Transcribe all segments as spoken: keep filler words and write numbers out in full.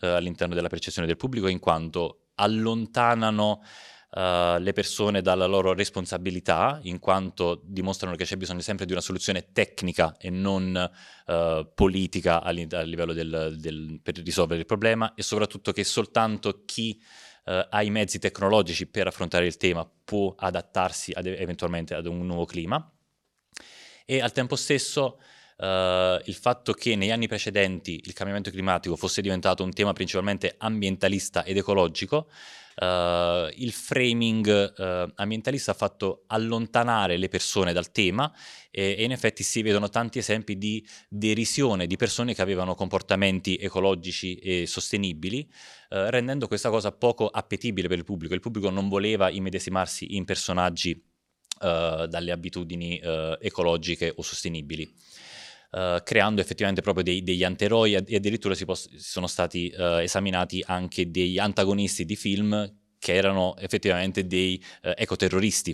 eh, all'interno della percezione del pubblico, in quanto allontanano Uh, le persone dalla loro responsabilità, in quanto dimostrano che c'è bisogno sempre di una soluzione tecnica e non uh, politica a, li- a livello del, del, per risolvere il problema, e soprattutto che soltanto chi uh, ha i mezzi tecnologici per affrontare il tema può adattarsi ad, eventualmente ad un nuovo clima. E al tempo stesso Uh, il fatto che negli anni precedenti il cambiamento climatico fosse diventato un tema principalmente ambientalista ed ecologico, uh, il framing uh, ambientalista ha fatto allontanare le persone dal tema, e, e in effetti si vedono tanti esempi di derisione di persone che avevano comportamenti ecologici e sostenibili, uh, rendendo questa cosa poco appetibile per il pubblico. Il pubblico non voleva immedesimarsi in personaggi uh, dalle abitudini uh, ecologiche o sostenibili. Uh, creando effettivamente proprio dei, degli antieroi, e addirittura si, poss- sono stati uh, esaminati anche degli antagonisti di film che erano effettivamente dei uh, ecoterroristi.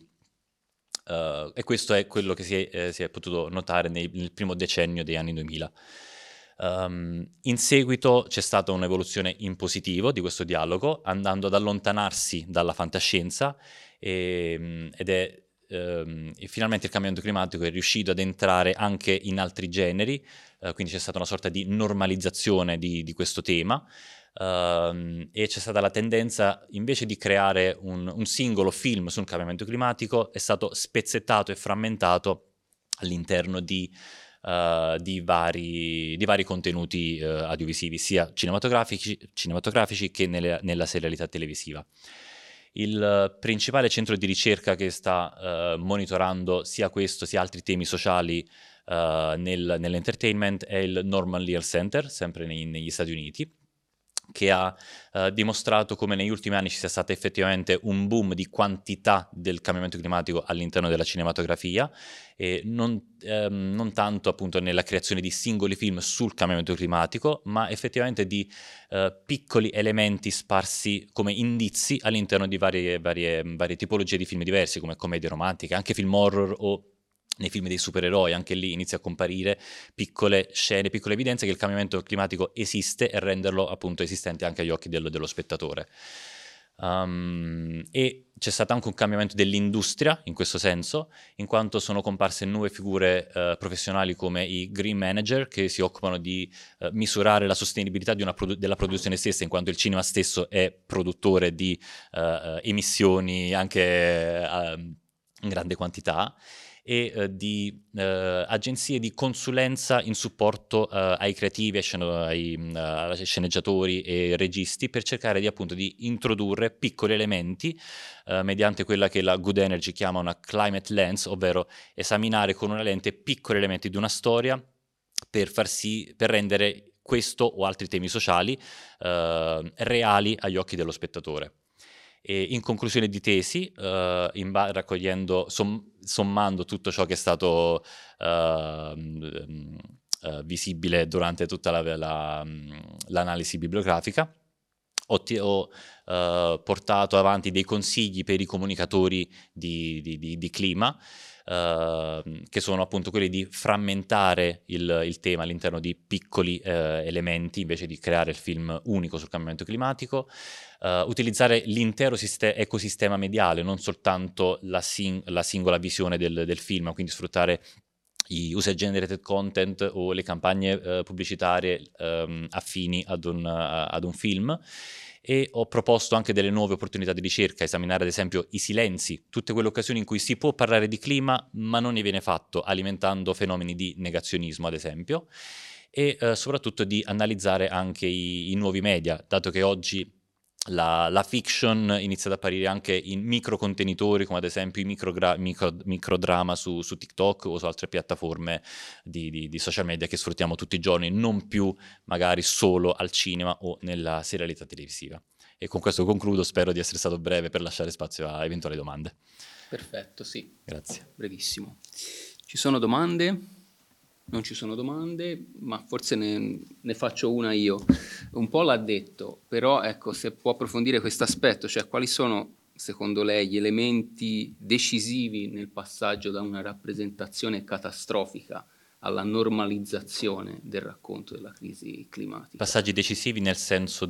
Uh, e questo è quello che si è, eh, si è potuto notare nei, nel primo decennio degli anni duemila. Um, in seguito c'è stata un'evoluzione in positivo di questo dialogo, andando ad allontanarsi dalla fantascienza, e, ed è ehm, e finalmente il cambiamento climatico è riuscito ad entrare anche in altri generi, eh, quindi c'è stata una sorta di normalizzazione di, di questo tema, ehm, e c'è stata la tendenza, invece di creare un, un singolo film sul cambiamento climatico, è stato spezzettato e frammentato all'interno di, uh, di, vari, di vari contenuti uh, audiovisivi, sia cinematografici, cinematografici che nelle, nella serialità televisiva. Il principale centro di ricerca che sta uh, monitorando sia questo sia altri temi sociali uh, nel, nell'entertainment è il Norman Lear Center, sempre nei, negli Stati Uniti, che ha uh, dimostrato come negli ultimi anni ci sia stato effettivamente un boom di quantità del cambiamento climatico all'interno della cinematografia, e non, ehm, non tanto appunto nella creazione di singoli film sul cambiamento climatico, ma effettivamente di uh, piccoli elementi sparsi come indizi all'interno di varie, varie, varie tipologie di film diversi, come commedie romantiche, anche film horror o nei film dei supereroi. Anche lì inizia a comparire piccole scene, piccole evidenze che il cambiamento climatico esiste, e renderlo appunto esistente anche agli occhi dello, dello spettatore. Um, e c'è stato anche un cambiamento dell'industria in questo senso, in quanto sono comparse nuove figure uh, professionali come i green manager, che si occupano di uh, misurare la sostenibilità di una produ- della produzione stessa, in quanto il cinema stesso è produttore di uh, emissioni anche uh, in grande quantità, e uh, di uh, agenzie di consulenza in supporto uh, ai creativi, ai, sceno- ai uh, sceneggiatori e registi, per cercare di appunto di introdurre piccoli elementi uh, mediante quella che la Good Energy chiama una climate lens, ovvero esaminare con una lente piccoli elementi di una storia per far sì, per rendere questo o altri temi sociali uh, reali agli occhi dello spettatore. E in conclusione di tesi, uh, in ba- raccogliendo, som- sommando tutto ciò che è stato uh, um, uh, visibile durante tutta la, la, um, l'analisi bibliografica, ho, ti- ho uh, portato avanti dei consigli per i comunicatori di, di, di, di clima, uh, che sono appunto quelli di frammentare il, il tema all'interno di piccoli uh, elementi, invece di creare il film unico sul cambiamento climatico. Uh, utilizzare l'intero siste- ecosistema mediale, non soltanto la, sing- la singola visione del, del film, quindi sfruttare i user generated content o le campagne uh, pubblicitarie um, affini ad un, uh, ad un film. E ho proposto anche delle nuove opportunità di ricerca, esaminare ad esempio i silenzi, tutte quelle occasioni in cui si può parlare di clima ma non ne viene fatto, alimentando fenomeni di negazionismo ad esempio, e uh, soprattutto di analizzare anche i, i nuovi media, dato che oggi La, la fiction inizia ad apparire anche in micro contenitori, come ad esempio i microgra- micro, microdrama su, su TikTok o su altre piattaforme di, di, di social media che sfruttiamo tutti i giorni, non più magari solo al cinema o nella serialità televisiva. E con questo concludo, spero di essere stato breve per lasciare spazio a eventuali domande. Perfetto, sì. Grazie. Brevissimo. Ci sono domande? Non ci sono domande, ma forse ne, ne faccio una io. Un po' l'ha detto, però ecco, se può approfondire questo aspetto, cioè quali sono secondo lei gli elementi decisivi nel passaggio da una rappresentazione catastrofica alla normalizzazione del racconto della crisi climatica? Passaggi decisivi nel senso